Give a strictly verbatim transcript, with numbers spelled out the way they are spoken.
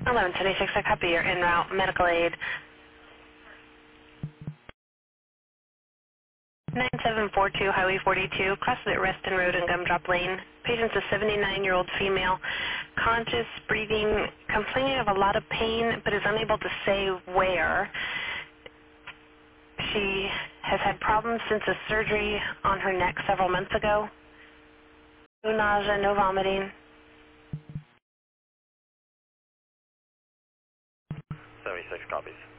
eleven seventy-six, I copy your en route medical aid. nine seven four two Highway forty-two, crosses at Reston Road and Gumdrop Lane. Patient's a seventy-nine-year-old female, conscious, breathing, complaining of a lot of pain, but is unable to say where. She has had problems since a surgery on her neck several months ago. No nausea, no vomiting. seventy-six copies.